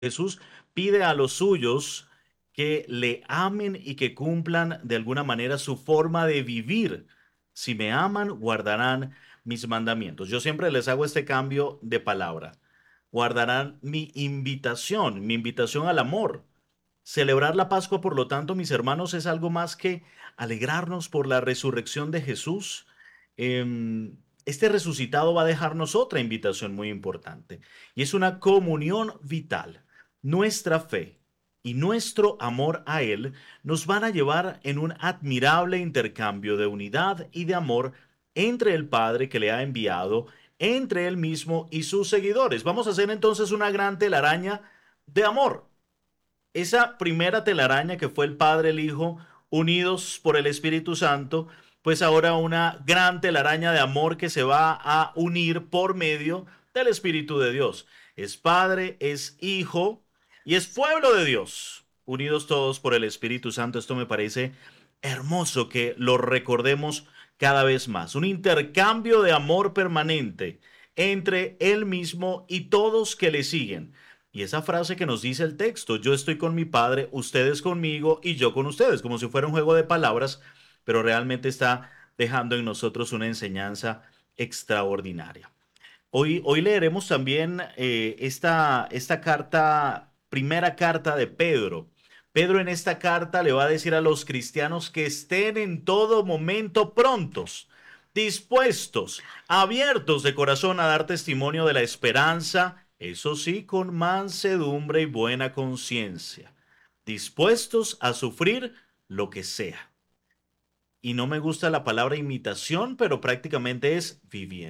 Jesús pide a los suyos que le amen y que cumplan de alguna manera su forma de vivir. Si me aman, guardarán mis mandamientos. Yo siempre les hago este cambio de palabra. Guardarán mi invitación al amor. Celebrar la Pascua, por lo tanto, mis hermanos, es algo más que alegrarnos por la resurrección de Jesús. Este resucitado va a dejarnos otra invitación muy importante y es una comunión vital. Nuestra fe y nuestro amor a Él nos van a llevar en un admirable intercambio de unidad y de amor entre el Padre que le ha enviado, entre Él mismo y sus seguidores. Vamos a hacer entonces una gran telaraña de amor. Esa primera telaraña que fue el Padre, el Hijo, unidos por el Espíritu Santo, pues ahora una gran telaraña de amor que se va a unir por medio del Espíritu de Dios. Es Padre, es Hijo y es pueblo de Dios, unidos todos por el Espíritu Santo. Esto me parece hermoso que lo recordemos cada vez más. Un intercambio de amor permanente entre Él mismo y todos que le siguen. Y esa frase que nos dice el texto, yo estoy con mi Padre, ustedes conmigo y yo con ustedes, como si fuera un juego de palabras, pero realmente está dejando en nosotros una enseñanza extraordinaria. Hoy leeremos también esta carta, primera carta de Pedro. Pedro en esta carta le va a decir a los cristianos que estén en todo momento prontos, dispuestos, abiertos de corazón a dar testimonio de la esperanza, eso sí, con mansedumbre y buena conciencia, dispuestos a sufrir lo que sea. Y no me gusta la palabra imitación, pero prácticamente es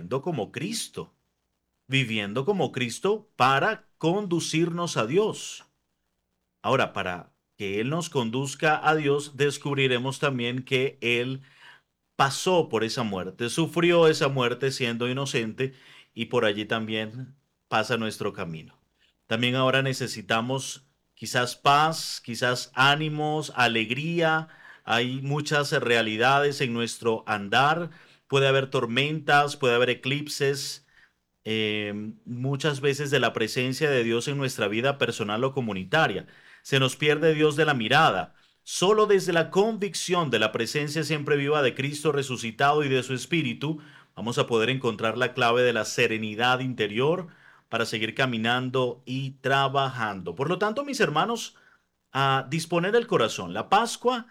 viviendo como Cristo para conducirnos a Dios. Ahora, para que Él nos conduzca a Dios, descubriremos también que Él pasó por esa muerte, sufrió esa muerte siendo inocente y por allí también pasa nuestro camino. También ahora necesitamos quizás paz, quizás ánimos, alegría. Hay muchas realidades en nuestro andar. Puede haber tormentas, puede haber eclipses, muchas veces de la presencia de Dios en nuestra vida personal o comunitaria. Se nos pierde Dios de la mirada. Solo desde la convicción de la presencia siempre viva de Cristo resucitado y de su Espíritu, vamos a poder encontrar la clave de la serenidad interior para seguir caminando y trabajando. Por lo tanto, mis hermanos, a disponer el corazón. La Pascua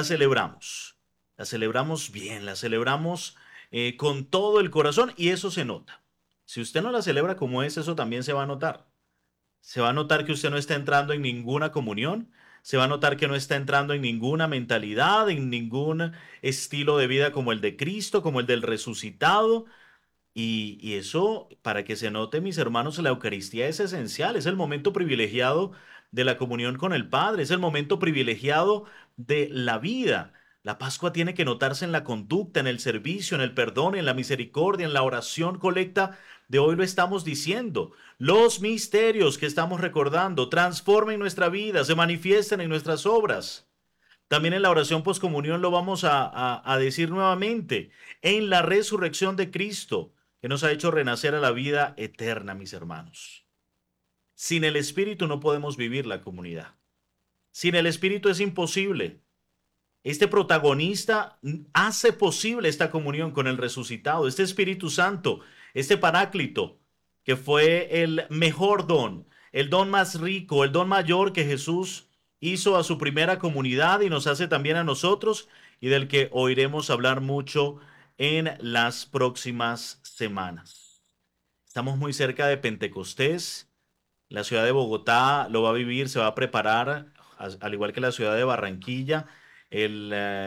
la celebramos bien, la celebramos con todo el corazón y eso se nota. Si usted no la celebra como es, eso también se va a notar. Se va a notar que usted no está entrando en ninguna comunión, se va a notar que no está entrando en ninguna mentalidad, en ningún estilo de vida como el de Cristo, como el del resucitado. Y eso, para que se note, mis hermanos, la Eucaristía es esencial, es el momento privilegiado de la comunión con el Padre, es el momento privilegiado de la vida. La Pascua tiene que notarse en la conducta, en el servicio, en el perdón, en la misericordia, en la oración colecta. De hoy lo estamos diciendo. Los misterios que estamos recordando transformen nuestra vida, se manifiestan en nuestras obras. También en la oración poscomunión lo vamos a decir nuevamente. En la resurrección de Cristo, que nos ha hecho renacer a la vida eterna, mis hermanos. Sin el Espíritu no podemos vivir la comunidad. Sin el Espíritu es imposible. Este protagonista hace posible esta comunión con el resucitado, este Espíritu Santo, este Paráclito, que fue el mejor don, el don más rico, el don mayor que Jesús hizo a su primera comunidad y nos hace también a nosotros y del que oiremos hablar mucho en las próximas semanas. Estamos muy cerca de Pentecostés. La ciudad de Bogotá lo va a vivir, se va a preparar, al igual que la ciudad de Barranquilla, el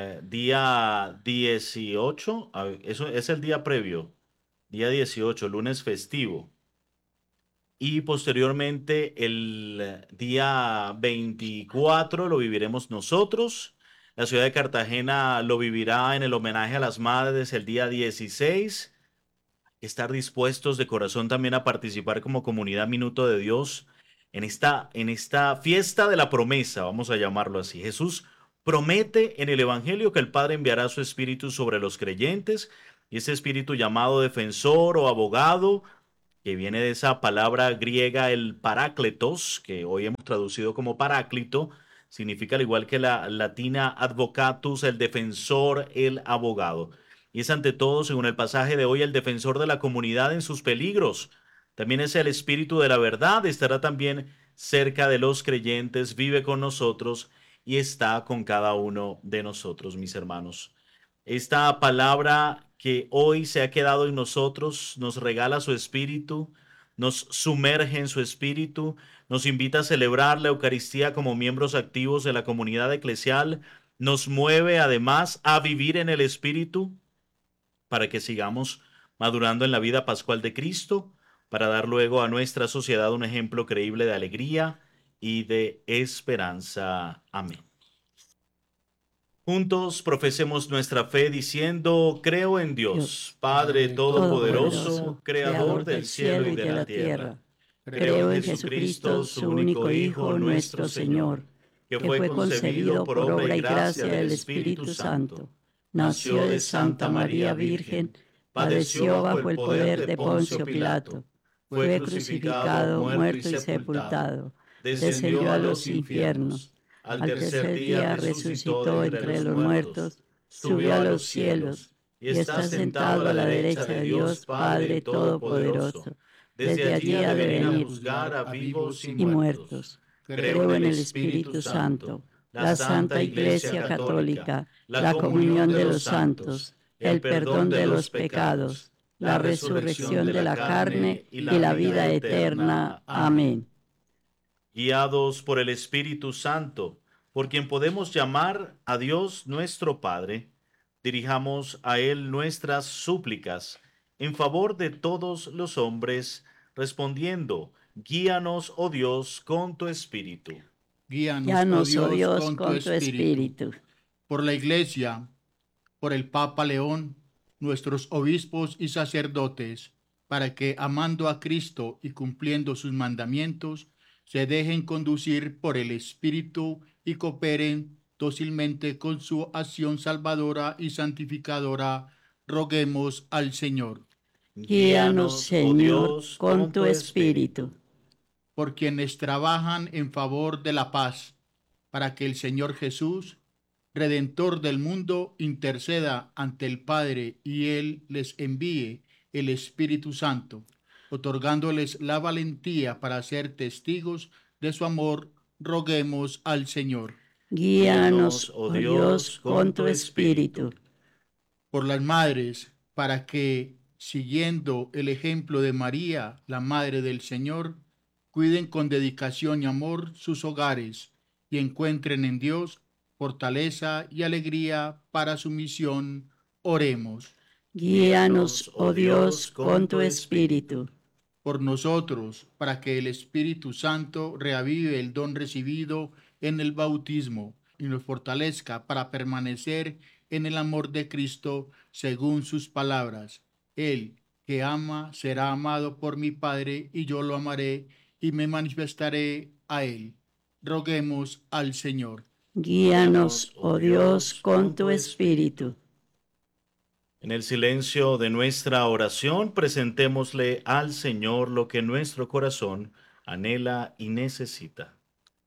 día 18, eso es el día previo, día 18, lunes festivo. Y posteriormente el día 24 lo viviremos nosotros. La ciudad de Cartagena lo vivirá en el homenaje a las madres el día 16. Estar dispuestos de corazón también a participar como comunidad Minuto de Dios en esta fiesta de la promesa, vamos a llamarlo así. Jesús promete en el Evangelio que el Padre enviará su Espíritu sobre los creyentes y ese Espíritu llamado defensor o abogado que viene de esa palabra griega el parácletos, que hoy hemos traducido como paráclito, significa al igual que la latina advocatus, el defensor, el abogado. Y es ante todo, según el pasaje de hoy, el defensor de la comunidad en sus peligros. También es el espíritu de la verdad, estará también cerca de los creyentes, vive con nosotros y está con cada uno de nosotros, mis hermanos. Esta palabra que hoy se ha quedado en nosotros nos regala su espíritu, nos sumerge en su espíritu, nos invita a celebrar la Eucaristía como miembros activos de la comunidad eclesial, nos mueve además a vivir en el espíritu para que sigamos madurando en la vida pascual de Cristo, para dar luego a nuestra sociedad un ejemplo creíble de alegría y de esperanza. Amén. Juntos profesemos nuestra fe diciendo, creo en Dios, Padre Todopoderoso, Creador del cielo y de la tierra. Creo en Jesucristo, su único Hijo, nuestro Señor, que fue concebido por obra y gracia del Espíritu Santo. Nació de Santa María Virgen, padeció bajo el poder de Poncio Pilato, fue crucificado, muerto y sepultado, descendió a los infiernos. Al tercer día resucitó entre los muertos, subió a los cielos y está sentado a la derecha de Dios Padre Todopoderoso. Desde allí ha de venir a juzgar a vivos y muertos. Creo en el Espíritu Santo, la Santa Iglesia Católica, la comunión de los santos, el perdón de los pecados, la resurrección de la carne y la vida eterna. Amén. Guiados por el Espíritu Santo, por quien podemos llamar a Dios nuestro Padre, dirijamos a Él nuestras súplicas en favor de todos los hombres, respondiendo, guíanos, oh Dios, con tu Espíritu. Guíanos, oh Dios, con tu Espíritu. Por la Iglesia, por el Papa León, nuestros obispos y sacerdotes, para que, amando a Cristo y cumpliendo sus mandamientos, se dejen conducir por el Espíritu y cooperen dócilmente con su acción salvadora y santificadora, roguemos al Señor. Guíanos, Señor, con tu Espíritu. Por quienes trabajan en favor de la paz, para que el Señor Jesús, Redentor del mundo, interceda ante el Padre y Él les envíe el Espíritu Santo, otorgándoles la valentía para ser testigos de su amor, roguemos al Señor. Guíanos, oh Dios, con tu Espíritu. Por las madres, para que, siguiendo el ejemplo de María, la Madre del Señor, cuiden con dedicación y amor sus hogares y encuentren en Dios fortaleza y alegría para su misión. Oremos. Guíanos, oh Dios, con tu Espíritu. Por nosotros, para que el Espíritu Santo reavive el don recibido en el bautismo y nos fortalezca para permanecer en el amor de Cristo según sus palabras. Él que ama será amado por mi Padre y yo lo amaré y me manifestaré a él. Roguemos al Señor. Guíanos, oh Dios, con tu Espíritu. En el silencio de nuestra oración, presentémosle al Señor lo que nuestro corazón anhela y necesita.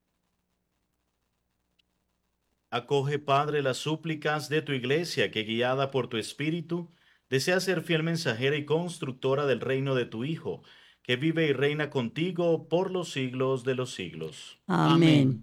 Acoge, Padre, las súplicas de tu Iglesia, que guiada por tu Espíritu, desea ser fiel mensajera y constructora del reino de tu Hijo, que vive y reina contigo por los siglos de los siglos. Amén.